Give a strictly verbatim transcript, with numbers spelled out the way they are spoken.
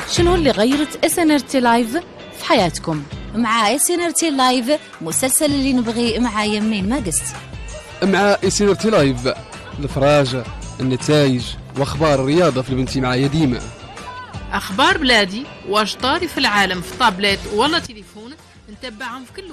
شنو اللي غيرت اس ان ار تي لايف في حياتكم؟ مع اس ان ار تي لايف مسلسل اللي نبغي مع يمين ما قست. مع اس ان ار تي لايف الفراج، النتائج واخبار الرياضه في البنتي معايا ديما. اخبار بلادي واش طاري في العالم في طابلات ولا تليفون نتبعهم في كل